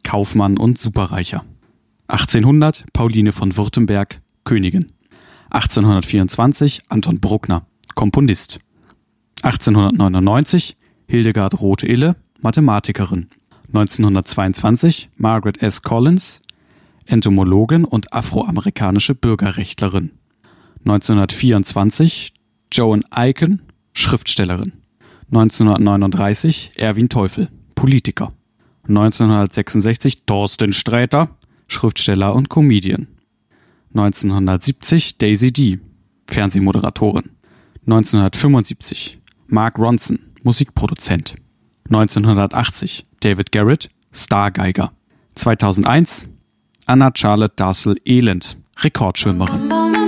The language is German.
Kaufmann und Superreicher. 1800 Pauline von Württemberg, Königin. 1824 Anton Bruckner, Komponist. 1899 Hildegard Roth-Ille, Mathematikerin. 1922 Margaret S. Collins, Entomologin und afroamerikanische Bürgerrechtlerin. 1924 Joan Aiken, Schriftstellerin. 1939 Erwin Teufel, Politiker. 1966 Thorsten Sträter, Schriftsteller und Comedian. 1970 Daisy D., Fernsehmoderatorin. 1975 Mark Ronson, Musikproduzent. 1980 David Garrett, Stargeiger. 2001 Anna Charlotte Darcel Elend, Rekordschwimmerin.